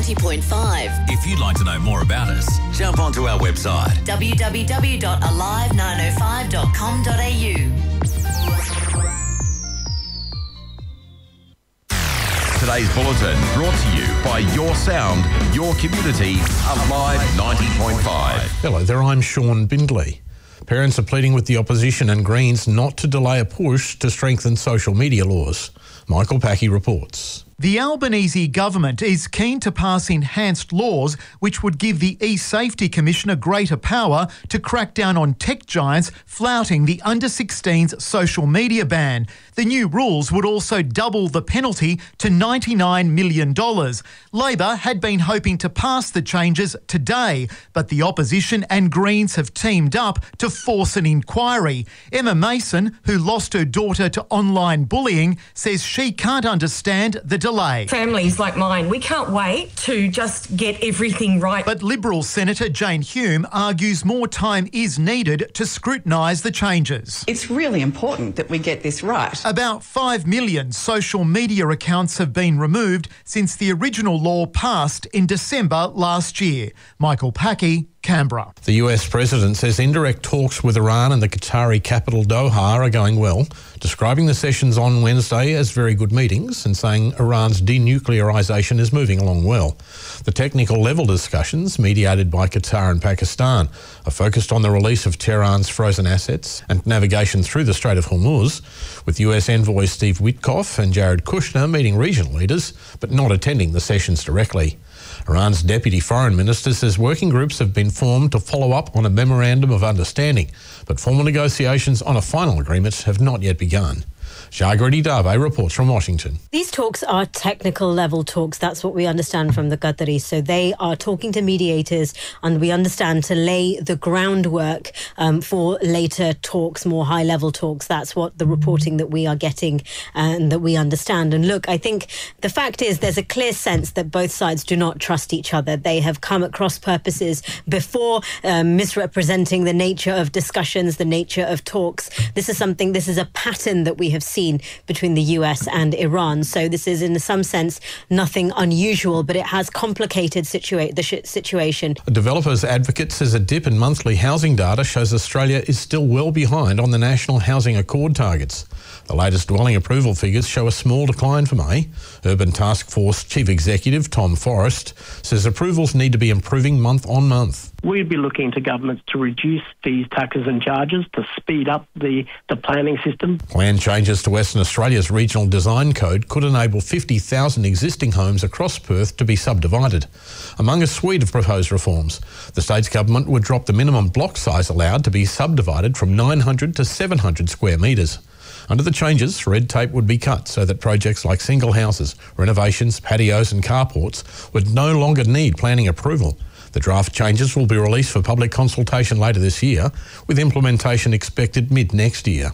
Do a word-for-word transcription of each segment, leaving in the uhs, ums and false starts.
ninety point five. If you'd like to know more about us, jump onto our website w w w dot alive nine oh five dot com dot a u. Today's bulletin brought to you by Your Sound, Your Community, Alive ninety point five. Hello there, I'm Sean Bindley. Parents are pleading with the opposition and Greens not to delay a push to strengthen social media laws. Michael Packey reports. The Albanese government is keen to pass enhanced laws which would give the e-Safety Commissioner greater power to crack down on tech giants flouting the under sixteens social media ban. The new rules would also double the penalty to ninety-nine million dollars. Labor had been hoping to pass the changes today, but the opposition and Greens have teamed up to force an inquiry. Emma Mason, who lost her daughter to online bullying, says she can't understand the delay. Families like mine, we can't wait to just get everything right. But Liberal Senator Jane Hume argues more time is needed to scrutinise the changes. It's really important that we get this right. About five million social media accounts have been removed since the original law passed in December last year. Michael Packey, Canberra. The U S President says indirect talks with Iran and the Qatari capital Doha are going well, describing the sessions on Wednesday as very good meetings and saying Iran's denuclearisation is moving along well. The technical level discussions, mediated by Qatar and Pakistan, are focused on the release of Tehran's frozen assets and navigation through the Strait of Hormuz, with U S envoy Steve Witkoff and Jared Kushner meeting regional leaders but not attending the sessions directly. Iran's deputy foreign minister says working groups have been formed to follow up on a memorandum of understanding, but formal negotiations on a final agreement have not yet begun. Jagrati Dave reports from Washington. These talks are technical level talks. That's what we understand from the Qataris. So they are talking to mediators, and we understand to lay the groundwork um, for later talks, more high level talks. That's what the reporting that we are getting and that we understand. And look, I think the fact is there's a clear sense that both sides do not trust each other. They have come at cross purposes before, um, misrepresenting the nature of discussions, the nature of talks. This is something, this is a pattern that we have seen between the U S and Iran. So this is in some sense nothing unusual, but it has complicated situa- the sh- situation. A developers advocate says a dip in monthly housing data shows Australia is still well behind on the National Housing Accord targets. The latest dwelling approval figures show a small decline for May. Urban Task Force Chief Executive Tom Forrest says approvals need to be improving month on month. We'd be looking to governments to reduce fees, taxes and charges to speed up the, the planning system. Plan changes to Western Australia's Regional Design Code could enable fifty thousand existing homes across Perth to be subdivided. Among a suite of proposed reforms, the state's government would drop the minimum block size allowed to be subdivided from nine hundred to seven hundred square metres. Under the changes, red tape would be cut so that projects like single houses, renovations, patios and carports would no longer need planning approval. The draft changes will be released for public consultation later this year, with implementation expected mid-next year.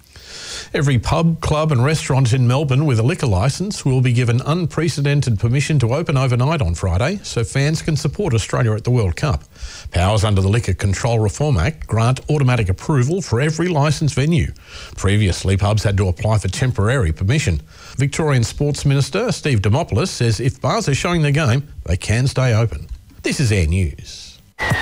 Every pub, club and restaurant in Melbourne with a liquor licence will be given unprecedented permission to open overnight on Friday so fans can support Australia at the World Cup. Powers under the Liquor Control Reform Act grant automatic approval for every licensed venue. Previously, pubs had to apply for temporary permission. Victorian Sports Minister Steve Demopoulos says if bars are showing the game, they can stay open. This is Air News.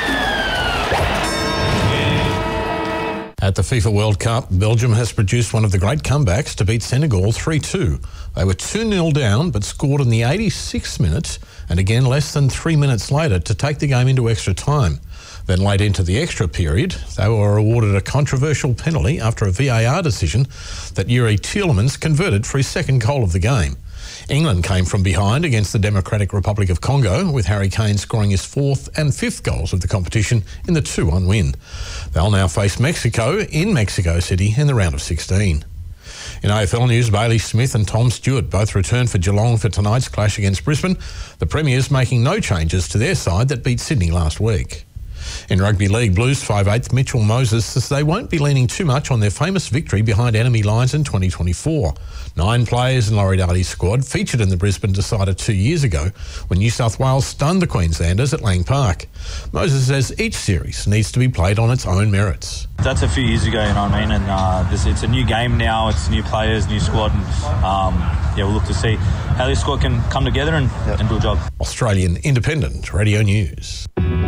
At the FIFA World Cup, Belgium has produced one of the great comebacks to beat Senegal three two. They were two nil down but scored in the eighty-sixth minute and again less than three minutes later to take the game into extra time. Then late into the extra period, they were awarded a controversial penalty after a V A R decision that Yuri Tielemans converted for his second goal of the game. England came from behind against the Democratic Republic of Congo, with Harry Kane scoring his fourth and fifth goals of the competition in the two one win. They'll now face Mexico in Mexico City in the round of sixteen. In A F L news, Bailey Smith and Tom Stewart both returned for Geelong for tonight's clash against Brisbane, the Premiers making no changes to their side that beat Sydney last week. In rugby league, Blues five eighth Mitchell Moses says they won't be leaning too much on their famous victory behind enemy lines in twenty twenty-four. Nine players in Laurie Darty's squad featured in the Brisbane decider two years ago when New South Wales stunned the Queenslanders at Lang Park. Moses says each series needs to be played on its own merits. That's a few years ago, you know what I mean, and uh, this, it's a new game now, it's new players, new squad, and um, yeah, we'll look to see how this squad can come together and, yep. and do a job. Australian Independent Radio News.